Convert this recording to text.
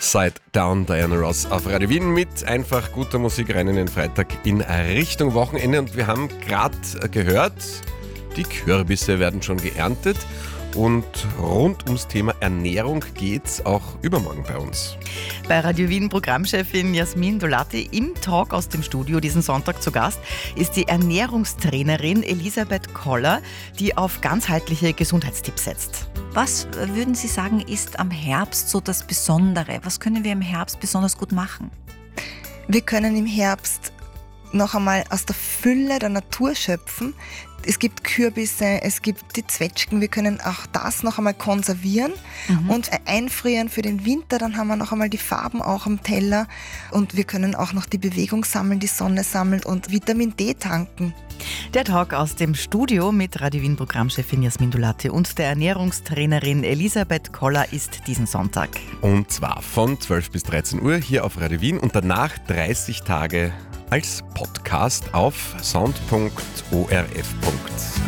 Upside Down, Diana Ross auf Radio Wien mit einfach guter Musik rein in den Freitag in Richtung Wochenende. Und wir haben gerade gehört, die Kürbisse werden schon geerntet. Und rund ums Thema Ernährung geht's auch übermorgen bei uns. Bei Radio Wien Programmchefin Jasmin Dolati im Talk aus dem Studio diesen Sonntag zu Gast ist die Ernährungstrainerin Elisabeth Koller, die auf ganzheitliche Gesundheitstipps setzt. Was würden Sie sagen, ist am Herbst so das Besondere? Was können wir im Herbst besonders gut machen? Wir können im Herbst noch einmal aus der Fülle der Natur schöpfen. Es gibt Kürbisse, es gibt die Zwetschgen, wir können auch das noch einmal konservieren und einfrieren für den Winter, dann haben wir noch einmal die Farben auch am Teller und wir können auch noch die Bewegung sammeln, die Sonne sammeln und Vitamin D tanken. Der Talk aus dem Studio mit Radio Wien Programmchefin Jasmin Dolati und der Ernährungstrainerin Elisabeth Koller ist diesen Sonntag. Und zwar von 12 bis 13 Uhr hier auf Radio Wien und danach 30 Tage als Podcast auf sound.orf.at.